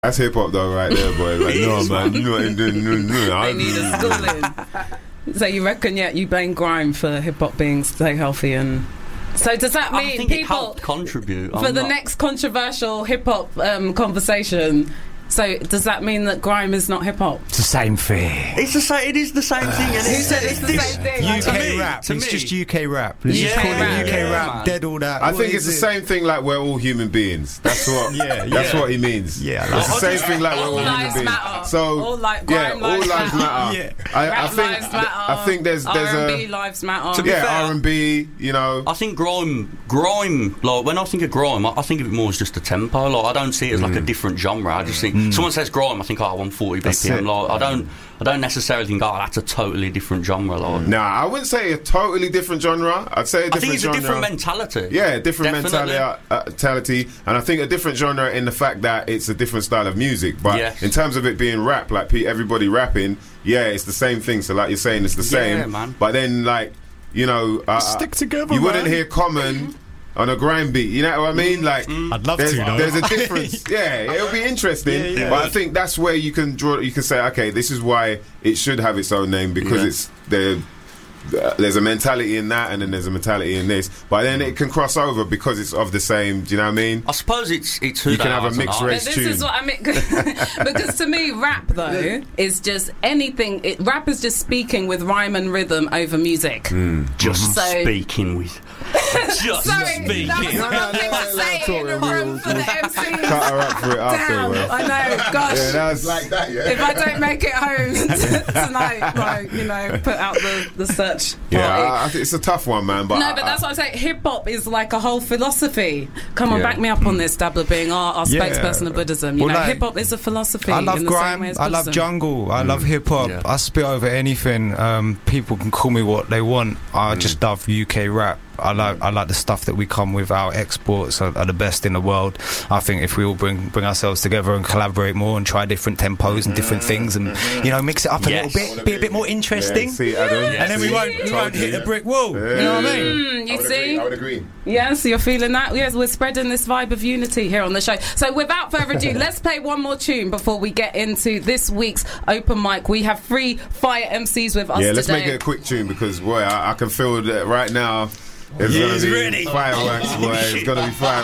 That's hip hop though, right there, boy. Like, no, man. They need a schooling. So you reckon, you blame grime for hip hop being so healthy and. So does that mean I think people it helped contribute for the next controversial hip hop conversation? So does that mean that grime is not hip hop? It's the same thing. It's the same. It is the same thing. And Who said it's the same thing? UK rap. It's just UK rap. Let's just call it UK rap. Dead all that. I think it's the same thing. Like we're all human beings. That's what. That's what he means. Yeah, it's the same thing. Like we're all human beings. Matter. So all lives matter. Yeah, Rap lives matter. I think there's R&B lives matter. R&B. You know. I think grime. Like when I think of grime, I think of it more as just a tempo. Like I don't see it as like a different genre. I just think someone says grime, I think, I want 40 BPM. Like I don't necessarily think, that's a totally different genre. Like. Nah, I wouldn't say a totally different genre. I'd say a different genre. I think it's a different mentality. Yeah, different mentality, and I think a different genre in the fact that it's a different style of music. But in terms of it being rap, like everybody rapping, it's the same thing. So like you're saying, it's the same. Man. But then like, stick together. You wouldn't hear Common on a grime beat, you know what I mean? Like, I'd love to. There's a difference. It'll be interesting. But I think that's where you can draw. You can say, okay, this is why it should have its own name because there's a mentality in that, and then there's a mentality in this. But then it can cross over because it's of the same. Do you know what I mean? I suppose it's who you can have a mixed race this tune. Is what I mean, because to me, rap though is just anything. Rap is just speaking with rhyme and rhythm over music. Just speaking with. Just speaking. That's the wrong thing to say in the room for the MC. Cut her up for it after. I know, gosh. Yeah, that's like that. Yeah. If I don't make it home tonight, put out the search. Yeah, I think it's a tough one, man. But but that's what I'm saying. Hip hop is like a whole philosophy. Come on, back me up on this, Dabla, being our spokesperson of Buddhism. Hip hop is a philosophy. I love in the grime. same way as I love jungle. I love hip hop. I spit over anything. People can call me what they want. I just love UK rap. I like the stuff that we come with. Our exports are the best in the world. I think if we all bring ourselves together and collaborate more and try different tempos and different things and mix it up a little bit, be a bit more interesting, and then we won't hit a brick wall. You know what I mean? I would agree. Yeah, so you're feeling that? Yes, we're spreading this vibe of unity here on the show. So without further ado, let's play one more tune before we get into this week's open mic. We have 3 fire MCs with us today. Yeah, let's make it a quick tune because boy, I can feel that right now. It's gonna be fireworks, boy. It's gonna be fireworks.